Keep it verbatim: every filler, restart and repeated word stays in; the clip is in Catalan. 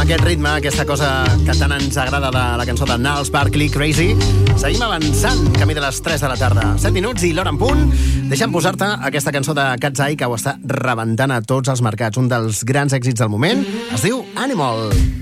aquest ritme, aquesta cosa que tant ens agrada de la cançó de Gnarls Barkley, Crazy. Seguim avançant, camí de les tres de la tarda. set minuts i l'hora en punt. Deixa'm posar-te aquesta cançó de Cat's Eye que ho està rebentant a tots els mercats. Un dels grans èxits del moment es diu Animal.